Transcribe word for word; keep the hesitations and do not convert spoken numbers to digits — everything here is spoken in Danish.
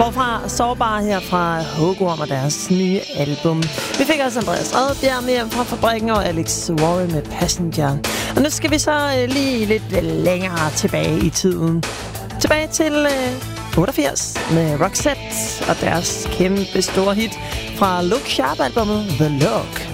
Forfra Sårbar her fra Hugorm og deres nye album. Vi fik også Andreas Odbjerg med hjem fra Fabrikken og Alex Warren med Passenger. Og nu skal vi så lige lidt længere tilbage i tiden. Tilbage til otteogfirs med Roxette og deres kæmpe store hit fra Look Sharp-albummet The Look.